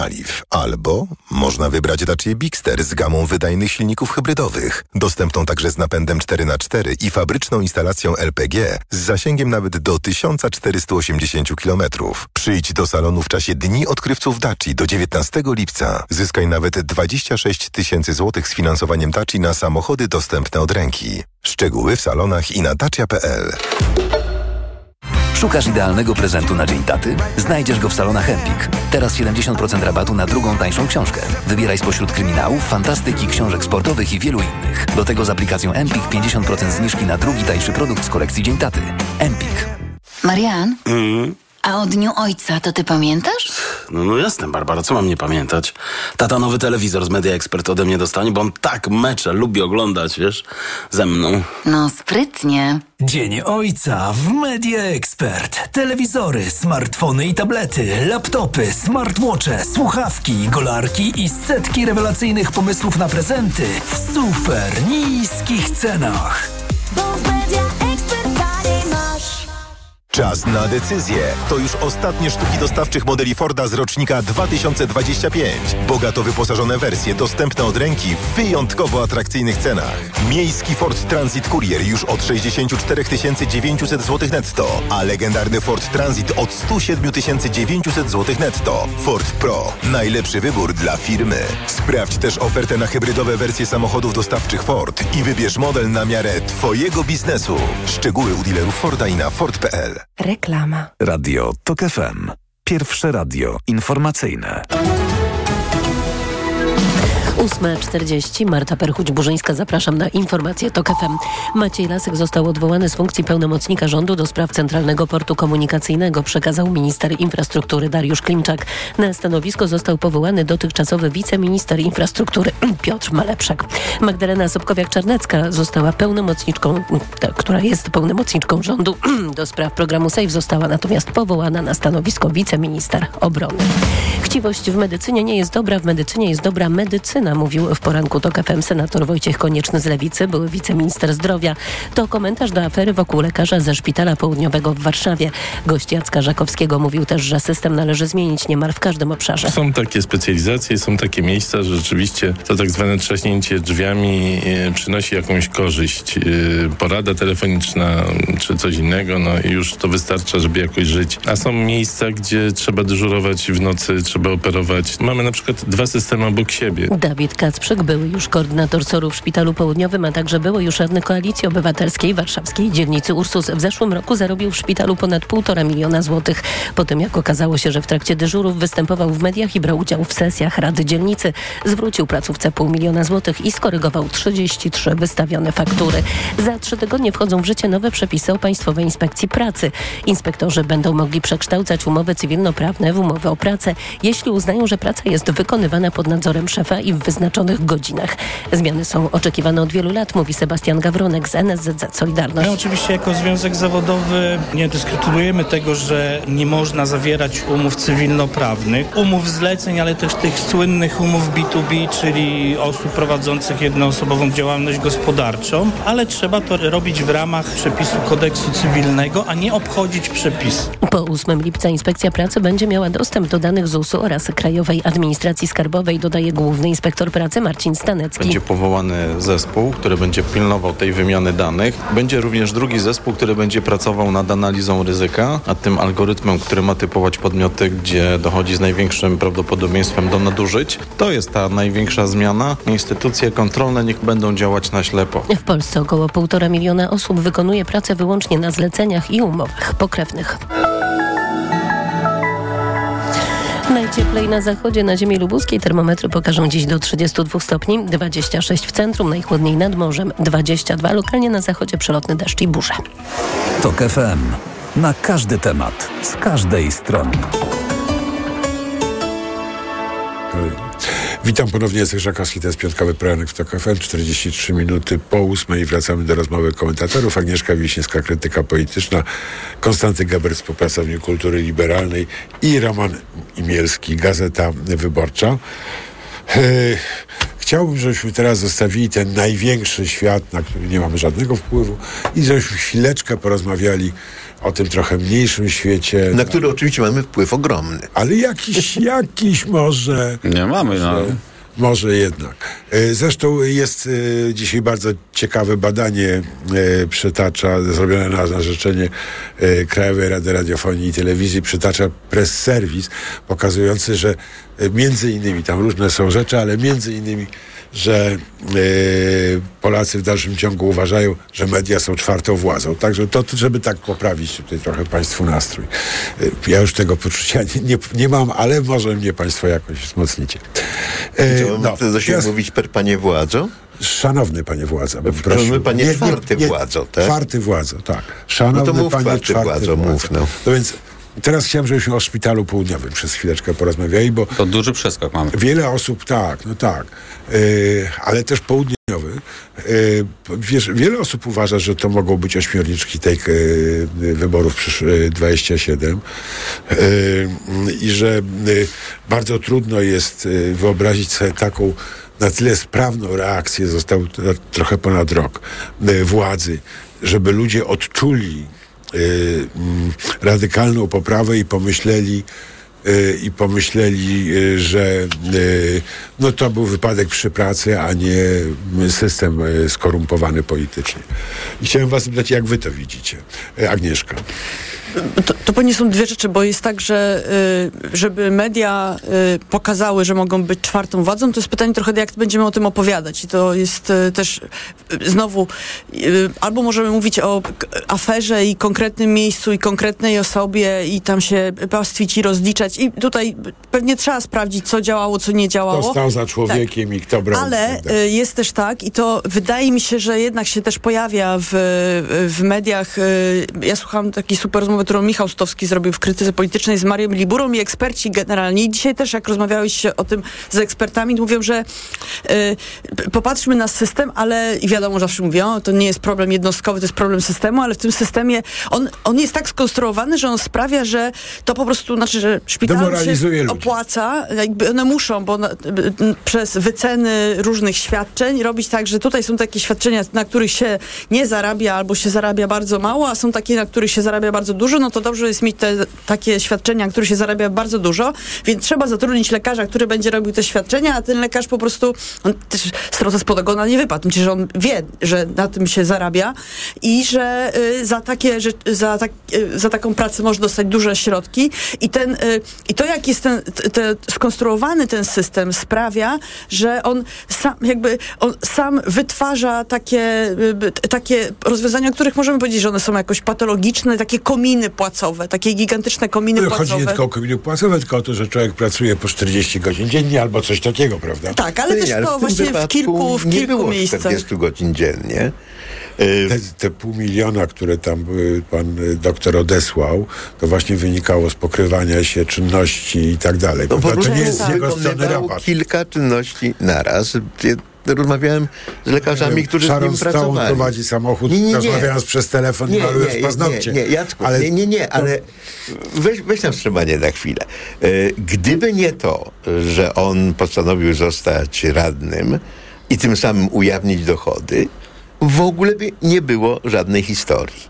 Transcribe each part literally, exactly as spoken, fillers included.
paliw. Albo można wybrać Dacia Bigster z gamą wydajnych silników hybrydowych, dostępną także z napędem cztery na cztery i fabryczną instalacją L P G z zasięgiem nawet do tysiąc czterysta osiemdziesiąt kilometrów. Przyjdź do salonu w czasie Dni Odkrywców Daci do dziewiętnastego lipca. Zyskaj nawet dwadzieścia sześć tysięcy złotych z finansowaniem Daci na samochody dostępne od ręki. Szczegóły w salonach i na dacia kropka p l. Szukasz idealnego prezentu na Dzień Taty? Znajdziesz go w salonach Empik. Teraz siedemdziesiąt procent rabatu na drugą tańszą książkę. Wybieraj spośród kryminałów, fantastyki, książek sportowych i wielu innych. Do tego z aplikacją Empik pięćdziesiąt procent zniżki na drugi tańszy produkt z kolekcji Dzień Taty. Empik. Marian? Mm. A o Dniu Ojca to ty pamiętasz? No, no jasne, Barbara, co mam nie pamiętać? Tata nowy telewizor z Media Expert ode mnie dostanie, bo on tak mecze lubi oglądać, wiesz, ze mną. No sprytnie. Dzień Ojca w Media Expert. Telewizory, smartfony i tablety, laptopy, smartwatche, słuchawki, golarki i setki rewelacyjnych pomysłów na prezenty w super niskich cenach. Bo w Media Expert taniej masz. Czas na decyzję. To już ostatnie sztuki dostawczych modeli Forda z rocznika dwa tysiące dwudziestego piątego. Bogato wyposażone wersje dostępne od ręki w wyjątkowo atrakcyjnych cenach. Miejski Ford Transit Courier już od sześćdziesiąt cztery tysiące dziewięćset złotych netto, a legendarny Ford Transit od sto siedem tysięcy dziewięćset złotych netto. Ford Pro. Najlepszy wybór dla firmy. Sprawdź też ofertę na hybrydowe wersje samochodów dostawczych Ford i wybierz model na miarę twojego biznesu. Szczegóły u dealerów Forda i na ford kropka p l. Reklama. Radio Tok F M. Pierwsze radio informacyjne. ósma czterdzieści. Marta Perchuć-Burzyńska. Zapraszam na informację Tok F M. Maciej Lasek został odwołany z funkcji pełnomocnika rządu do spraw Centralnego Portu Komunikacyjnego, przekazał minister infrastruktury Dariusz Klimczak. Na stanowisko został powołany dotychczasowy wiceminister infrastruktury Piotr Malepszak. Magdalena Sobkowiak-Czarnecka została pełnomocniczką, która jest pełnomocniczką rządu do spraw programu SAFE, została natomiast powołana na stanowisko wiceminister obrony. Chciwość w medycynie nie jest dobra, w medycynie jest dobra medycyna, mówił w poranku Tok F M senator Wojciech Konieczny z Lewicy, były wiceminister zdrowia. To komentarz do afery wokół lekarza ze Szpitala Południowego w Warszawie. Gość Jacka Żakowskiego mówił też, że system należy zmienić niemal w każdym obszarze. Są takie specjalizacje, są takie miejsca, że rzeczywiście to tak zwane trzaśnięcie drzwiami e, przynosi jakąś korzyść. E, porada telefoniczna czy coś innego, no i już to wystarcza, żeby jakoś żyć. A są miejsca, gdzie trzeba dyżurować w nocy, trzeba operować. Mamy na przykład dwa systemy obok siebie. Dawid Kacprzyk, były już koordynator S O R-u w Szpitalu Południowym, a także były już radny Koalicji Obywatelskiej warszawskiej dzielnicy Ursus. W zeszłym roku zarobił w szpitalu ponad półtora miliona złotych. Po tym, jak okazało się, że w trakcie dyżurów występował w mediach i brał udział w sesjach Rady Dzielnicy, zwrócił placówce pół miliona złotych i skorygował trzydzieści trzy wystawione faktury. Za trzy tygodnie wchodzą w życie nowe przepisy o Państwowej Inspekcji Pracy. Inspektorzy będą mogli przekształcać umowy cywilnoprawne w umowy o pracę, jeśli uznają, że praca jest wykonywana pod nadzorem szefa i w wyznaczonych godzinach. Zmiany są oczekiwane od wielu lat, mówi Sebastian Gawronek z N S Z Z Solidarność. My oczywiście jako związek zawodowy nie dyskutujemy tego, że nie można zawierać umów cywilnoprawnych, umów zleceń, ale też tych słynnych umów B dwa B, czyli osób prowadzących jednoosobową działalność gospodarczą, ale trzeba to robić w ramach przepisu kodeksu cywilnego, a nie obchodzić przepisy. Po ósmego lipca Inspekcja Pracy będzie miała dostęp do danych Z U S u oraz Krajowej Administracji Skarbowej, dodaje główny inspektor pracy Marcin Stanecki. Będzie powołany zespół, który będzie pilnował tej wymiany danych. Będzie również drugi zespół, który będzie pracował nad analizą ryzyka, nad tym algorytmem, który ma typować podmioty, gdzie dochodzi z największym prawdopodobieństwem do nadużyć. To jest ta największa zmiana. Instytucje kontrolne niech będą działać na ślepo. W Polsce około półtora miliona osób wykonuje pracę wyłącznie na zleceniach i umowach pokrewnych. Najcieplej na zachodzie, na ziemi lubuskiej. Termometry pokażą dziś do trzydziestu dwóch stopni, dwadzieścia sześć w centrum, najchłodniej nad morzem, dwadzieścia dwa, lokalnie na zachodzie przelotny deszcz i burze. Tok F M. Na każdy temat, z każdej strony. Witam ponownie, Jacek Żakowski, to jest piątkowy poranek w Tok F M, czterdzieści trzy minuty po ósmej. Wracamy do rozmowy komentatorów. Agnieszka Wiśniewska, krytyka polityczna, Konstanty Geber, współpracownik kultury liberalnej i Roman Imielski, Gazeta Wyborcza. Chciałbym, żebyśmy teraz zostawili ten największy świat, na który nie mamy żadnego wpływu i żebyśmy chwileczkę porozmawiali o tym trochę mniejszym świecie. Na który oczywiście mamy wpływ ogromny. Ale jakiś, jakiś może... Nie mamy, no. Może jednak. Zresztą jest dzisiaj bardzo ciekawe badanie, przytacza, zrobione na, na życzenie Krajowej Rady Radiofonii i Telewizji, przytacza Press Service, pokazujący, że między innymi, tam różne są rzeczy, ale między innymi, że y, Polacy w dalszym ciągu uważają, że media są czwartą władzą. Także to, żeby tak poprawić tutaj trochę Państwu nastrój. Y, ja już tego poczucia nie, nie, nie mam, ale może mnie Państwo jakoś wzmocnicie. Y, no, to do siebie teraz... mówić per panie władzo? Szanowny panie władzo. Szanowny panie nie, czwarty nie, nie, władzo, tak? Czwarty władzo, tak. Szanowny no to mów panie czwarty, czwarty władzo. władzo. Mów, no. No więc teraz chciałem, żebyśmy o szpitalu południowym przez chwileczkę porozmawiali, bo... To duży przeskok mamy. Wiele osób, tak, no tak, yy, ale też południowy. Yy, wiesz, wiele osób uważa, że to mogą być ośmiorniczki tej yy, wyborów przysz- dwadzieścia siedem yy, i że yy, bardzo trudno jest yy, wyobrazić sobie taką na tyle sprawną reakcję, został trochę ponad rok, yy, władzy, żeby ludzie odczuli Yy, radykalną poprawę i pomyśleli yy, i pomyśleli, yy, że yy, no to był wypadek przy pracy, a nie system yy, skorumpowany politycznie. I chciałem was zapytać, jak wy to widzicie? Yy, Agnieszka. To, to pewnie są dwie rzeczy, bo jest tak, że y, żeby media y, pokazały, że mogą być czwartą władzą, to jest pytanie trochę, jak będziemy o tym opowiadać. I to jest y, też y, znowu y, albo możemy mówić o k- aferze i konkretnym miejscu i konkretnej osobie i tam się pastwić i rozliczać. I tutaj pewnie trzeba sprawdzić, co działało, co nie działało. Kto stał za człowiekiem tak. i kto brał. Ale y, jest też tak i to wydaje mi się, że jednak się też pojawia w, w mediach. Y, ja słucham takiej super rozmowy, którą Michał Stowski zrobił w Krytyce Politycznej z Marią Liburą i eksperci generalnie. I dzisiaj też, jak rozmawiałeś o tym z ekspertami, mówią, że y, popatrzmy na system, ale i wiadomo, zawsze mówią, to nie jest problem jednostkowy, to jest problem systemu, ale w tym systemie on, on jest tak skonstruowany, że on sprawia, że to po prostu, znaczy, że szpitalom się opłaca, jakby one muszą, bo na, przez wyceny różnych świadczeń robić tak, że tutaj są takie świadczenia, na których się nie zarabia albo się zarabia bardzo mało, a są takie, na których się zarabia bardzo dużo, no to dobrze jest mieć te takie świadczenia, na których się zarabia bardzo dużo, więc trzeba zatrudnić lekarza, który będzie robił te świadczenia, a ten lekarz po prostu, on też strota spod ogona nie wypadł, przecież on wie, że na tym się zarabia i że y, za takie, że, za, tak, y, za taką pracę może dostać duże środki i ten, y, i to jak jest ten, t, te, skonstruowany ten system sprawia, że on sam, jakby, on sam wytwarza takie, y, takie rozwiązania, o których możemy powiedzieć, że one są jakoś patologiczne, takie kominy płacowe, takie gigantyczne kominy no, płacowe. Chodzi nie tylko o kominy płacowe, tylko o to, że człowiek pracuje po czterdzieści godzin dziennie albo coś takiego, prawda? Tak, ale też to właśnie w kilku, w kilku było miejscach. czterdzieści godzin dziennie. Te, te pół miliona, które tam pan doktor odesłał, to właśnie wynikało z pokrywania się czynności i tak dalej. No, to nie jest z jego strony rabat. Kilka czynności naraz. Rozmawiałem z lekarzami, którzy Sharon z nim pracowali. Stone prowadzi samochód, nie, nie, nie. rozmawiając przez telefon nie, i malując paznokcie. Nie, nie, Jacku, ale nie, nie, nie, ale weź, weź nam wstrzymanie na chwilę. Gdyby nie to, że on postanowił zostać radnym i tym samym ujawnić dochody, w ogóle by nie było żadnej historii.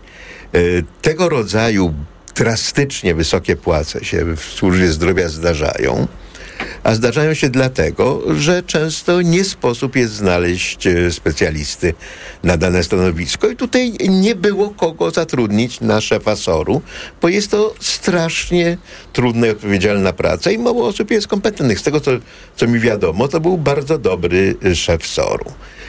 Tego rodzaju drastycznie wysokie płace się w służbie zdrowia zdarzają, a zdarzają się dlatego, że często nie sposób jest znaleźć specjalisty na dane stanowisko i tutaj nie było kogo zatrudnić na szefa soru, bo jest to strasznie trudna i odpowiedzialna praca i mało osób jest kompetentnych. Z tego, co, co mi wiadomo, to był bardzo dobry szef soru.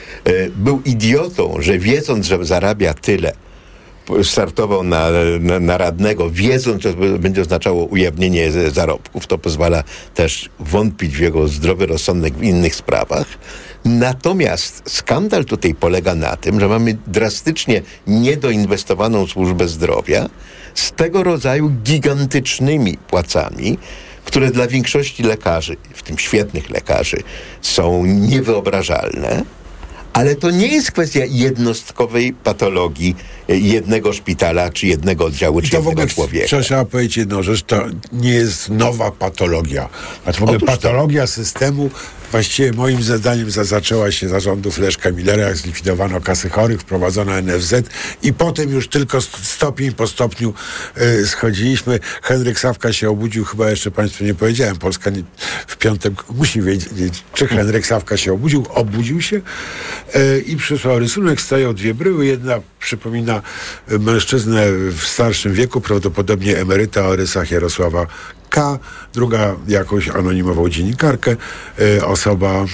Był idiotą, że wiedząc, że zarabia tyle, startował na, na, na radnego, wiedząc, że będzie oznaczało ujawnienie zarobków. To pozwala też wątpić w jego zdrowy rozsądek w innych sprawach. Natomiast skandal tutaj polega na tym, że mamy drastycznie niedoinwestowaną służbę zdrowia z tego rodzaju gigantycznymi płacami, które dla większości lekarzy, w tym świetnych lekarzy, są niewyobrażalne. Ale to nie jest kwestia jednostkowej patologii jednego szpitala, czy jednego oddziału, czy jednego ogóle człowieka. Trzeba powiedzieć jedną rzecz, to nie jest nowa patologia. Znaczy w ogóle Otóż patologia to. systemu właściwie moim zadaniem za, zaczęła się za rządów Leszka Millera, jak zlikwidowano kasy chorych, wprowadzono N F Z i potem już tylko stopień po stopniu y, schodziliśmy. Henryk Sawka się obudził, chyba jeszcze Państwu nie powiedziałem, Polska nie, w piątek musi wiedzieć, czy Henryk Sawka się obudził. Obudził się y, i przysłał rysunek, stoją dwie bryły, jedna przypomina mężczyznę w starszym wieku, prawdopodobnie emeryta o rysach Jarosława K., druga jakąś anonimową dziennikarkę. E, osoba e,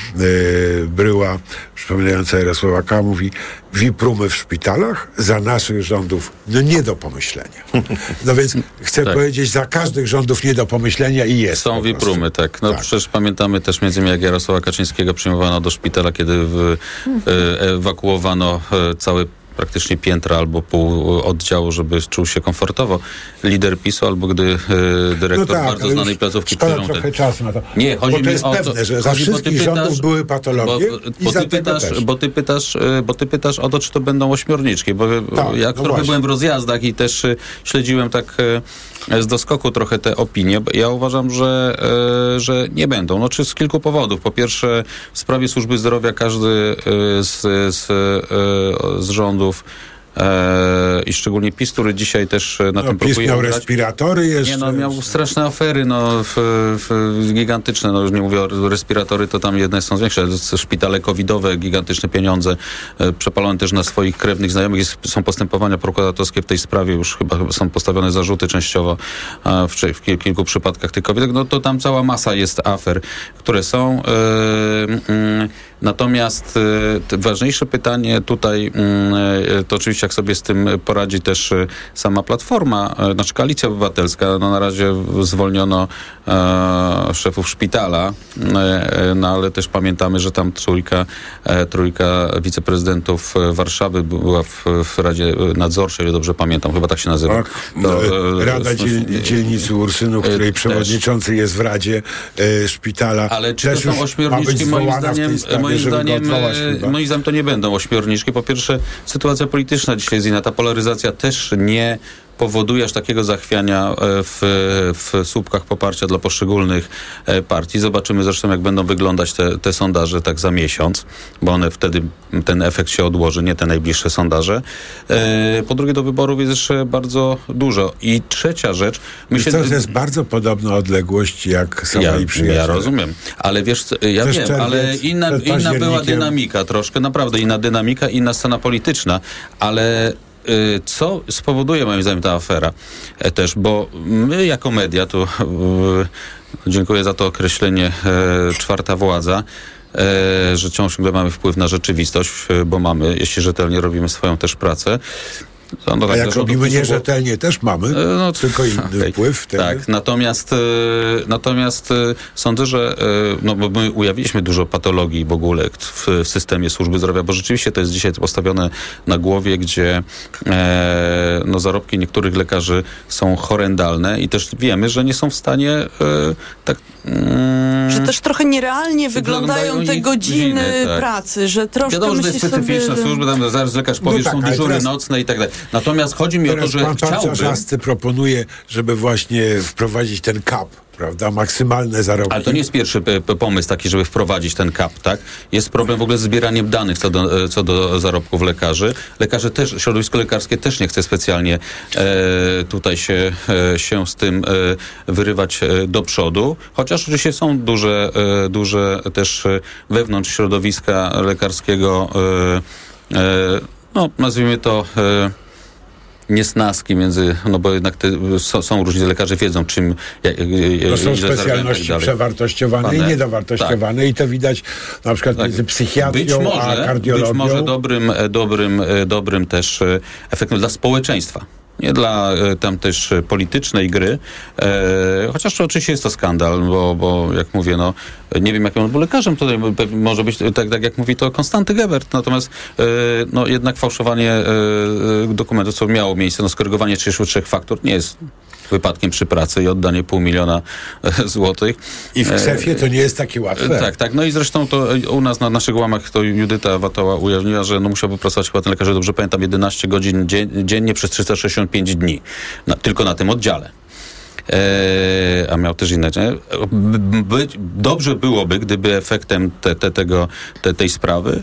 bryła przypominająca Jarosława K. mówi: V I P-rumy w szpitalach za naszych rządów no nie do pomyślenia. No więc chcę tak. powiedzieć, za każdych rządów nie do pomyślenia i jest. Są V I P-rumy, tak. No tak. Przecież pamiętamy też między innymi, jak Jarosława Kaczyńskiego przyjmowano do szpitala, kiedy w, e, ewakuowano e, cały praktycznie piętra albo pół oddziału, żeby czuł się komfortowo lider PiSu, albo gdy y, dyrektor no tak, bardzo znanej placówki szkoda trochę czasu na to. Nie, chodzi bo to jest mi o pewne, to, że za wszystkich pytasz, rządów były patologie bo, i bo za ty pytasz, też. bo ty pytasz, bo ty pytasz o to, czy to będą ośmiorniczki, bo tak, ja no trochę właśnie. byłem w rozjazdach i też y, śledziłem tak y, z doskoku trochę te opinie. Ja uważam, że, y, że nie będą. No, czy z kilku powodów. Po pierwsze, w sprawie służby zdrowia każdy y, z, z, y, z rządów Eee, i szczególnie PiS, który dzisiaj też na no, tym PiS próbuje miał grać. respiratory jeszcze. Nie, no, miał straszne afery, no, w, w, gigantyczne, no już nie mówię o respiratory, to tam jedne są większe, szpitale covidowe, gigantyczne pieniądze, e, przepalone też na swoich krewnych znajomych. Jest, są postępowania prokuratorskie w tej sprawie, już chyba są postawione zarzuty częściowo e, w, w kil, kilku przypadkach tych covidowych. No to tam cała masa jest afer, które są. E, mm, Natomiast e, ważniejsze pytanie tutaj e, to oczywiście, jak sobie z tym poradzi też e, sama Platforma, e, znaczy Koalicja Obywatelska. No na razie zwolniono e, szefów szpitala, e, no ale też pamiętamy, że tam trójka, e, trójka wiceprezydentów Warszawy była w, w Radzie Nadzorczej, o dobrze pamiętam, chyba tak się nazywa. Tak, to, e, Rada dziel, Dzielnicy Ursynów, której e, przewodniczący też jest w Radzie e, szpitala. Ale czy to są ośmiorniczki? Moim zdaniem, moim zdaniem, moim zdaniem to nie będą ośmiorniczki. Po pierwsze, sytuacja polityczna dzisiaj jest inna. Ta polaryzacja też nie powoduje aż takiego zachwiania w, w słupkach poparcia dla poszczególnych partii. Zobaczymy zresztą, jak będą wyglądać te, te sondaże tak za miesiąc, bo one wtedy, ten efekt się odłoży, nie te najbliższe sondaże. Po drugie, do wyborów jest jeszcze bardzo dużo. I trzecia rzecz... Myślę, to jest bardzo podobna odległość jak sama ja, i przyjaciele. Ja rozumiem, ale wiesz, ja Też wiem, czerwiec, ale inna, inna była dynamika troszkę, naprawdę inna dynamika, inna scena polityczna, ale co spowoduje moim zdaniem ta afera też, bo my jako media, tu dziękuję za to określenie czwarta władza, że ciągle mamy wpływ na rzeczywistość, bo mamy, jeśli rzetelnie robimy swoją też pracę. No, no, A tak, jak robimy odpisu, nierzetelnie, też mamy, no, tylko inny okay. wpływ. Wtedy. Tak, natomiast, natomiast sądzę, że no, bo my ujawniliśmy dużo patologii w ogóle w, w systemie służby zdrowia, bo rzeczywiście to jest dzisiaj postawione na głowie, gdzie e, no, zarobki niektórych lekarzy są horrendalne i też wiemy, że nie są w stanie e, tak... Mm, że też trochę nierealnie wyglądają, wyglądają te godziny, godziny tak. pracy, że troszkę wiadomo, że to jest specyficzna sobie... służba, tam zaraz lekarz powie, no tak, są dyżury teraz... nocne i tak dalej. Natomiast chodzi mi teraz o to, że pan chciałbym... Żasty proponuje, żeby właśnie wprowadzić ten kap, prawda, maksymalne zarobki. Ale to nie jest pierwszy p- p- pomysł taki, żeby wprowadzić ten kap, tak? Jest problem w ogóle z zbieraniem danych co do, co do zarobków lekarzy. Lekarze też, środowisko lekarskie też nie chce specjalnie e, tutaj się, e, się z tym e, wyrywać e, do przodu, chociaż oczywiście są duże, e, duże też e, wewnątrz środowiska lekarskiego, e, e, no nazwijmy to e, niesnaski między, no bo jednak te, są, są różni lekarze, wiedzą czym... Jak, to są specjalności tak przewartościowane Pane, i niedowartościowane tak. i to widać na przykład tak. między psychiatrią może, a kardiologią. Być może dobrym, dobrym, dobrym też efektem dla społeczeństwa. Nie dla e, tam też politycznej gry, e, chociaż to oczywiście jest to skandal, bo, bo jak mówię, no nie wiem, jakim on był lekarzem, tutaj może być, tak, tak jak mówi to Konstanty Gebert, natomiast e, no jednak fałszowanie e, dokumentów, co miało miejsce, no skorygowanie trzydziestu trzech faktur nie jest wypadkiem przy pracy i oddanie pół miliona złotych. I w Ksefie to nie jest takie łatwe. Tak, tak. No i zresztą to u nas na naszych łamach to Judyta Watoła ujawniła, że no musiałby pracować chyba ten lekarz, dobrze pamiętam, jedenaście godzin dzien- dziennie przez trzysta sześćdziesiąt pięć dni. Na, tylko na tym oddziale. e, a miał też inne. Nie? By, dobrze byłoby, gdyby efektem te, te, tego, te, tej sprawy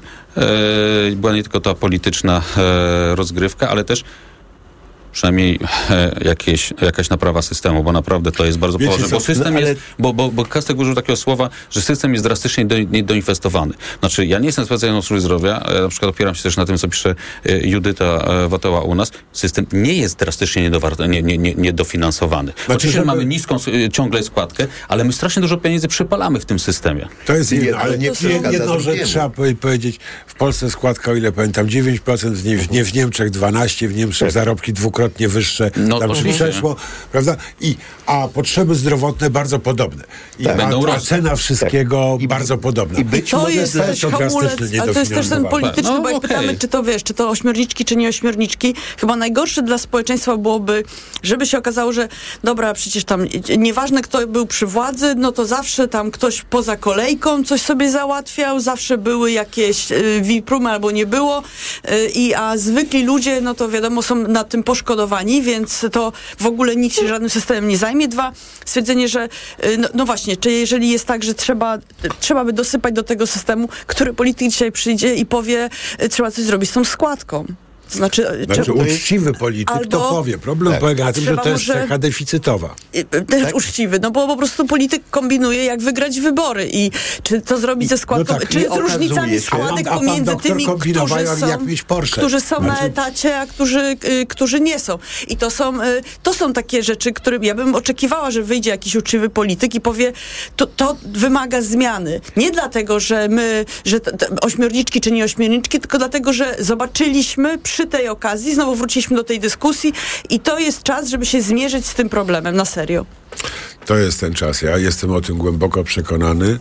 e, była nie tylko ta polityczna e, rozgrywka, ale też przynajmniej e, jakieś, jakaś naprawa systemu, bo naprawdę to jest bardzo poważne. Bo system no, ale... jest, bo, bo, bo Kastek użył takiego słowa, że system jest drastycznie do, nie, doinwestowany. Znaczy, ja nie jestem specjalistą służby zdrowia, ja na przykład opieram się też na tym, co pisze e, Judyta e, Watała u nas. System nie jest drastycznie niedowar- nie, nie, nie, niedofinansowany. Znaczy, Oczywiście żeby... mamy niską e, ciągle składkę, ale my strasznie dużo pieniędzy przypalamy w tym systemie. To jest jedno, ale nie, nie jedno, że trzeba powiedzieć, w Polsce składka, o ile pamiętam, dziewięć procent, w, nie, w Niemczech dwanaście procent, w Niemczech tak. zarobki dwukrotnie wyższe, no, tam przeszło, prawda? I, a potrzeby zdrowotne bardzo podobne. I tak. a, a cena wszystkiego tak. bardzo podobna. I być to jest też hamulec, ale to jest też ten polityczny, no, bo jak okay. pytamy, czy to wiesz, czy to ośmiorniczki, czy nie ośmiorniczki, chyba najgorsze dla społeczeństwa byłoby, żeby się okazało, że dobra, przecież tam nieważne kto był przy władzy, no to zawsze tam ktoś poza kolejką coś sobie załatwiał, zawsze były jakieś y, wiprumy albo nie było, y, i a zwykli ludzie, no to wiadomo, są na tym poszkodowani, więc to w ogóle nikt się żadnym systemem nie zajmie. Dwa, stwierdzenie, że no, no właśnie, czy jeżeli jest tak, że trzeba, trzeba by dosypać do tego systemu, który polityk dzisiaj przyjdzie i powie, trzeba coś zrobić z tą składką. To znaczy, znaczy czy, uczciwy polityk albo, to powie. Problem tak. polega na tym, że to jest cecha deficytowa. Też tak? uczciwy, no bo po prostu polityk kombinuje, jak wygrać wybory i czy to zrobić ze składką, no tak, czy z różnicami składek a pomiędzy tymi, którzy są, jak którzy są znaczy... na etacie, a którzy, y, którzy nie są. I to są, y, to są takie rzeczy, które ja bym oczekiwała, że wyjdzie jakiś uczciwy polityk i powie, to, to wymaga zmiany. Nie dlatego, że my, że t, t, ośmiorniczki czy nie ośmiorniczki, tylko dlatego, że zobaczyliśmy przy tej okazji, znowu wróciliśmy do tej dyskusji i to jest czas, żeby się zmierzyć z tym problemem, na serio. To jest ten czas. Ja jestem o tym głęboko przekonany.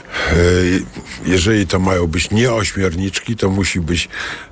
Jeżeli to mają być nie ośmiorniczki, to musi być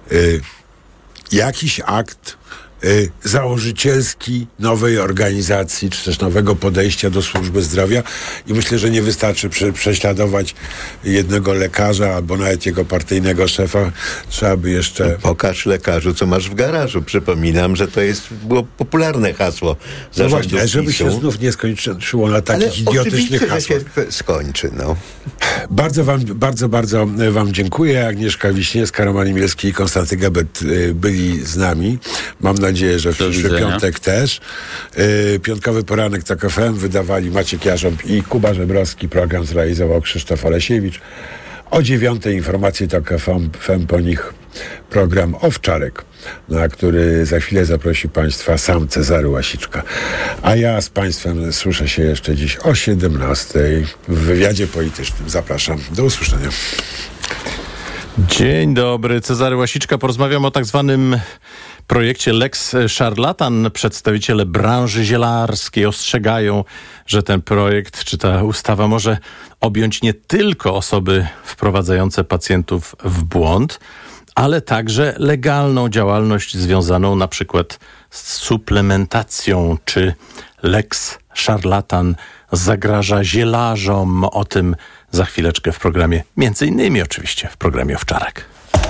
jakiś akt y, założycielski nowej organizacji, czy też nowego podejścia do służby zdrowia i myślę, że nie wystarczy prze, prześladować jednego lekarza albo nawet jego partyjnego szefa. Trzeba by jeszcze... Pokaż lekarzu, co masz w garażu. Przypominam, że to jest było popularne hasło no właśnie, żeby się znów nie skończyło na takich ale idiotycznych hasłach. Się skończy, no. Bardzo wam, bardzo, bardzo wam dziękuję. Agnieszka Wiśniewska, Roman Imielski i Konstanty Gebet y, byli z nami. Mam nadzieję, że w przyszły piątek też. Y, piątkowy poranek Tok F M wydawali Maciek Jarząb i Kuba Żebrowski. Program zrealizował Krzysztof Olesiewicz. O dziewiątej informacje Tok F M, po nich program Owczarek, na który za chwilę zaprosi Państwa sam Cezary Łasiczka. A ja z Państwem słyszę się jeszcze dziś o siedemnastej w wywiadzie politycznym. Zapraszam. Do usłyszenia. Dzień dobry. Cezary Łasiczka. Porozmawiam o tak zwanym projekcie Lex Szarlatan. Przedstawiciele branży zielarskiej ostrzegają, że ten projekt, czy ta ustawa może objąć nie tylko osoby wprowadzające pacjentów w błąd, ale także legalną działalność związaną na przykład z suplementacją, czy Lex Szarlatan zagraża zielarzom. O tym za chwileczkę w programie, między innymi oczywiście w programie Owczarek.